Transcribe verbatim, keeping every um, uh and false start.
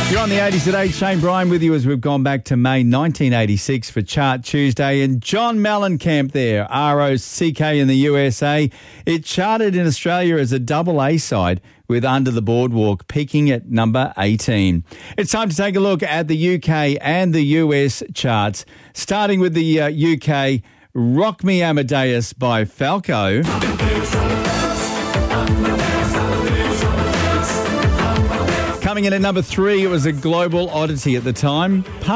You're on the eighties today. Shane Bryan with you as we've gone back to May nineteen eighty-six for Chart Tuesday. And John Mellencamp there, R O C K in the U S A. It charted in Australia as a double A side with Under the Boardwalk peaking at number eighteen. It's time to take a look at the U K and the U S charts. Starting with the uh, U K, Rock Me Amadeus by Falco. Coming in at number three, it was a global oddity at the time.